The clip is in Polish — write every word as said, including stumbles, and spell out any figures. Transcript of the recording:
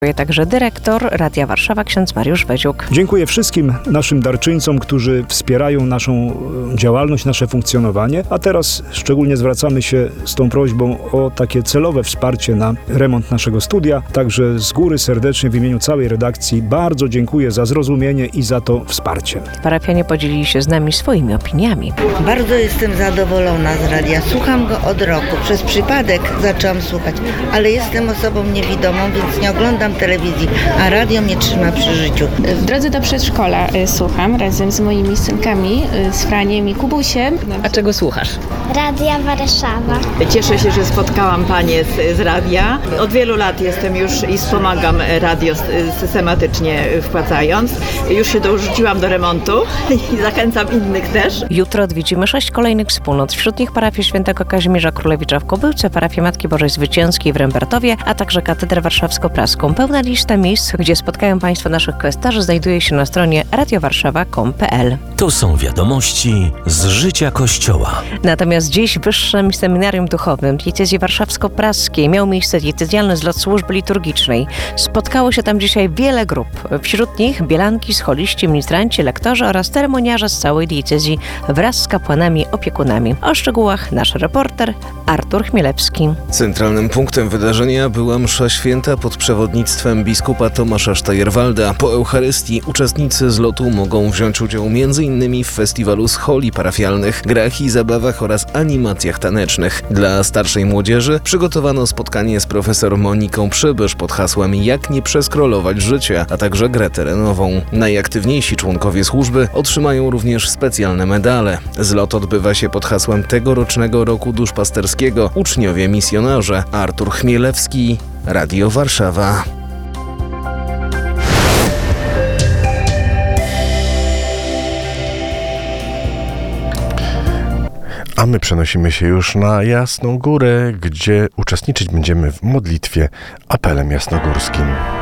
Także dyrektor Radia Warszawa, ksiądz Mariusz Weziuk. Dziękuję wszystkim naszym darczyńcom, którzy wspierają naszą działalność, nasze funkcjonowanie, a teraz szczególnie zwracamy się z tą prośbą o takie celowe wsparcie na remont naszego studia. Także z góry serdecznie w imieniu całej redakcji bardzo dziękuję za zrozumienie i za to wsparcie. Parafianie podzielili się z nami swoimi opiniami. Bardzo jestem zadowolona z radia. Słucham go od roku. Przez przypadek zaczęłam słuchać, ale jestem osobą niewidomą, więc nie oglądam telewizji, a radio mnie trzyma przy życiu. W drodze do przedszkola y, słucham razem z moimi synkami, y, z Franiem i Kubusiem. A czego słuchasz? Radia Warszawa. Cieszę się, że spotkałam Panie z, z radia. Od wielu lat jestem już i wspomagam radio systematycznie wpłacając. Już się dorzuciłam do remontu i zachęcam innych też. Jutro odwiedzimy sześć kolejnych wspólnot. Wśród nich parafię świętego Kazimierza Królewicza w Kobyłce, parafię Matki Bożej Zwycięskiej w Rembertowie, a także katedrę warszawsko-praską. Pełna lista miejsc, gdzie spotkają Państwo naszych kwestarzy, znajduje się na stronie radiowarszawa kropka com kropka p l. To są wiadomości z życia Kościoła. Natomiast dziś w Wyższym Seminarium Duchownym Diecezji Warszawsko-Praskiej miał miejsce diecezjalny zlot służby liturgicznej. Spotkało się tam dzisiaj wiele grup. Wśród nich bielanki, scholiści, ministranci, lektorzy oraz ceremoniarze z całej diecezji wraz z kapłanami, opiekunami. O szczegółach nasz reporter Artur Chmielewski. Centralnym punktem wydarzenia była msza święta pod przewodnictwem biskupa Tomasza Sztajerwalda. Po Eucharystii uczestnicy zlotu mogą wziąć udział m.in. w festiwalu scholi parafialnych, grach i zabawach oraz animacjach tanecznych. Dla starszej młodzieży przygotowano spotkanie z profesor Moniką Przybysz pod hasłem Jak nie przeskrolować życia, a także grę terenową. Najaktywniejsi członkowie służby otrzymają również specjalne medale. Zlot odbywa się pod hasłem tegorocznego roku duszpasterskiego Uczniowie Misjonarze. Artur Chmielewski, Radio Warszawa. A my przenosimy się już na Jasną Górę, gdzie uczestniczyć będziemy w modlitwie apelem jasnogórskim.